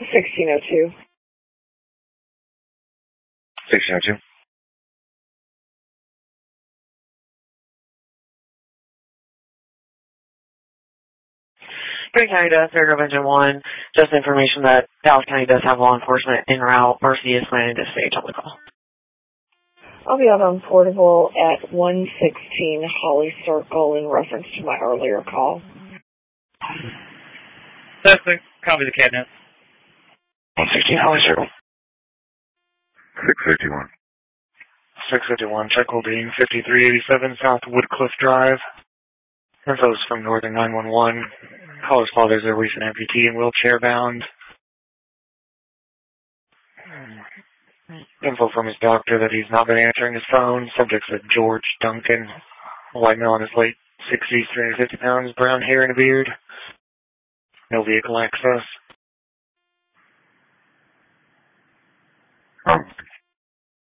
1602. 1602. Green County does, Fairgrove Engine 1. Just information that Dallas County does have law enforcement en route. Mercy is planning to stage on the call. I'll be out on Portable at 116 Holly Circle in reference to my earlier call. Suspect, copy the cabinet. 116 Holly Circle. 651. 651, check holding 5387 South Woodcliff Drive. Info's from Northern 911. Caller's father's a recent amputee and wheelchair bound. Info from his doctor that he's not been answering his phone. Subject's a George Duncan, a white male in his late 60s, 350 pounds, brown hair and a beard. No vehicle access.